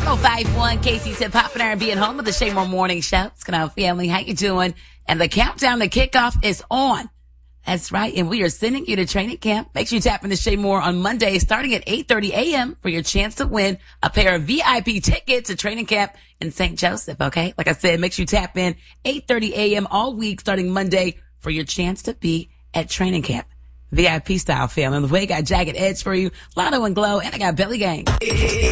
1051 Casey's Hip Hop and R&B at home with the Shea Moore Morning Show. What's going on, family? How you doing? And the countdown to kickoff is on. That's right. And we are sending you to training camp. Make sure you tap into Shea Moore on Monday starting at 8:30 a.m. for your chance to win a pair of VIP tickets to training camp in St. Joseph. Okay. Like I said, make sure you tap in 8:30 a.m. all week starting Monday for your chance to be at training camp. VIP style, family. On the way, got Jagged Edge for you, Lotto and Glow, and I got Belly Gang.